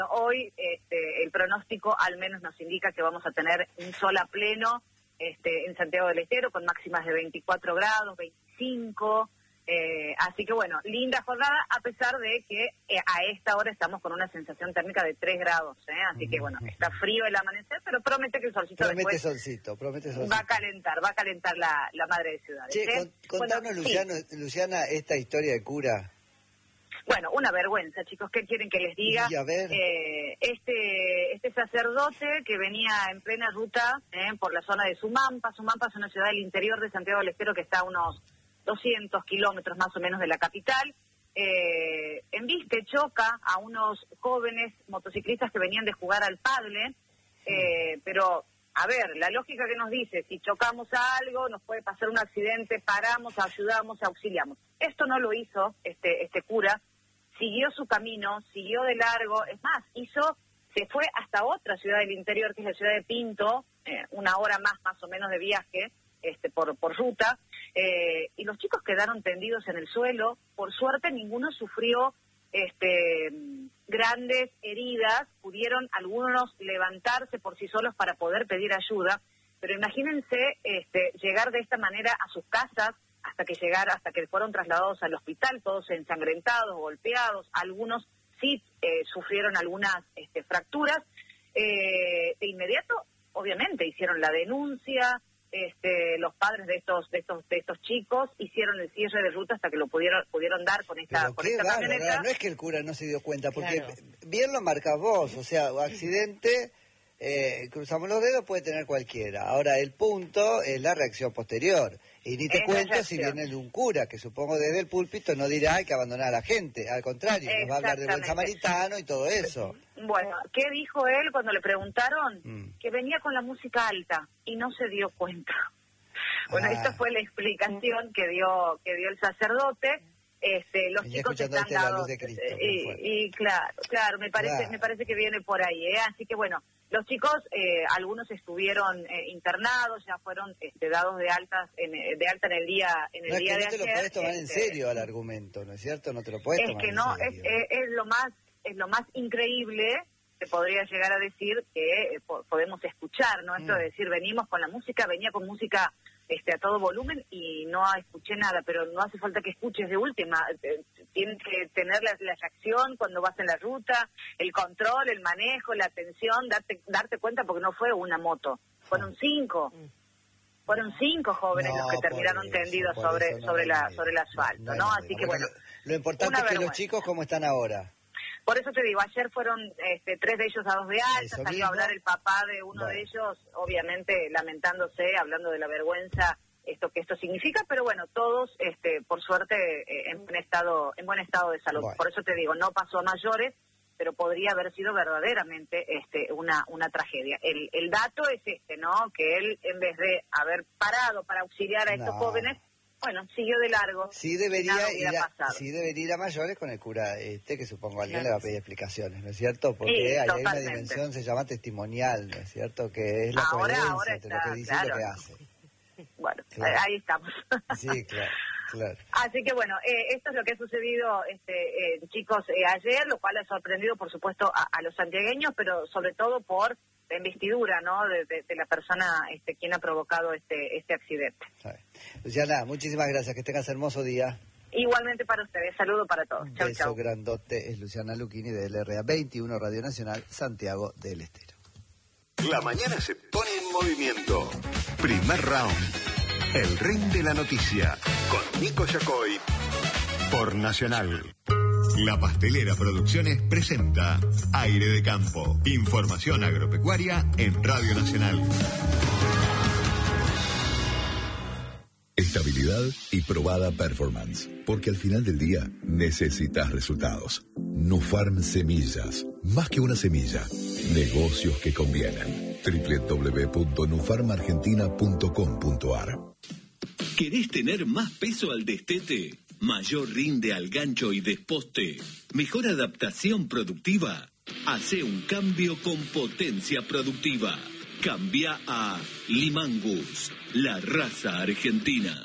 Hoy el pronóstico al menos nos indica que vamos a tener un sol a pleno en Santiago del Estero con máximas de 24 grados, 25. Así que bueno, linda jornada, a pesar de que a esta hora estamos con una sensación térmica de 3 grados, así que bueno, está frío el amanecer, pero promete que el solcito promete solcito. Va a calentar la madre de ciudades. Che, contanos, bueno, Luciana, esta historia de cura. Bueno, una vergüenza, chicos, ¿qué quieren que les diga? Y a ver. Este sacerdote que venía en plena ruta por la zona de Sumampa. Sumampa es una ciudad del interior de Santiago del Estero que está a unos 200 kilómetros más o menos de la capital. Embiste, choca a unos jóvenes motociclistas que venían de jugar al pádel, pero, a ver, la lógica que nos dice, si chocamos a algo, nos puede pasar un accidente, paramos, ayudamos, auxiliamos. Esto no lo hizo este cura, siguió su camino, siguió de largo, es más, se fue hasta otra ciudad del interior, que es la ciudad de Pinto, una hora más o menos de viaje, por ruta, y los chicos quedaron tendidos en el suelo. Por suerte ninguno sufrió grandes heridas, pudieron algunos levantarse por sí solos para poder pedir ayuda, pero imagínense llegar de esta manera a sus casas hasta que fueron trasladados al hospital, todos ensangrentados, golpeados, algunos sí sufrieron algunas fracturas. De inmediato, obviamente, hicieron la denuncia. Los padres de estos chicos hicieron el cierre de ruta hasta que lo pudieron dar con esta camioneta. No es que el cura no se dio cuenta, porque claro, bien lo marcas vos, o sea, accidente, cruzamos los dedos, puede tener cualquiera. Ahora, el punto es la reacción posterior. Y ni te cuento si viene de un cura, que supongo desde el púlpito no dirá hay que abandonar a la gente, al contrario, nos va a hablar de buen samaritano y todo eso. Bueno, ¿qué dijo él cuando le preguntaron? Que venía con la música alta y no se dio cuenta. Bueno, esta fue la explicación que dio el sacerdote. Los chicos están dados y claro, me parece que viene por ahí, así que bueno, los chicos algunos estuvieron internados, ya fueron dados de alta en el día de ayer. No te lo puedes tomar en serio al argumento, ¿no es cierto? No te lo puedes tomar en serio. Es lo más increíble, se podría llegar a decir, que podemos escuchar, ¿no? Esto de decir, venía con música a todo volumen y no escuché nada, pero no hace falta que escuches de última. Tienes que tener la reacción cuando vas en la ruta, el control, el manejo, la atención, darte cuenta, porque no fue una moto, fueron 5. Fueron 5 jóvenes los que terminaron tendidos sobre el asfalto, ¿no? Así que bueno. Lo importante es que los chicos, ¿cómo están ahora? Por eso te digo, ayer fueron 3 de ellos dados de alta, salió a hablar el papá de uno de ellos, obviamente lamentándose, hablando de la vergüenza que esto significa, pero bueno, todos por suerte en buen estado de salud. Por eso te digo, no pasó a mayores, pero podría haber sido verdaderamente una tragedia. El dato es ¿no? Que él, en vez de haber parado para auxiliar a estos jóvenes, bueno, siguió de largo. Sí debería ir a mayores con el cura que supongo alguien le va a pedir explicaciones, ¿no es cierto? Porque hay una dimensión, se llama testimonial, ¿no es cierto? Que es la coherencia entre lo que dice y lo que hace. Bueno, ahí estamos. Sí, claro. Así que bueno, esto es lo que ha sucedido, chicos, ayer, lo cual ha sorprendido, por supuesto, a los santiagueños, pero sobre todo por la investidura, ¿no? De la persona quien ha provocado este accidente. Luciana, muchísimas gracias, que tengas hermoso día. Igualmente para ustedes, saludo para todos. Chau, beso chau. Grandote, es Luciana Lucchini de LRA 21 Radio Nacional, Santiago del Estero. La mañana se pone en movimiento. Primer round. El ring de la noticia. Con Nico Yacoy. Por Nacional. La Pastelera Producciones presenta Aire de Campo. Información agropecuaria en Radio Nacional. Estabilidad y probada performance. Porque al final del día necesitas resultados. Nufarm Semillas. Más que una semilla. Negocios que convienen. www.nufarmargentina.com.ar. ¿Querés tener más peso al destete? ¿Mayor rinde al gancho y desposte? ¿Mejor adaptación productiva? Hacé un cambio con potencia productiva. Cambia a Limangus, la raza argentina.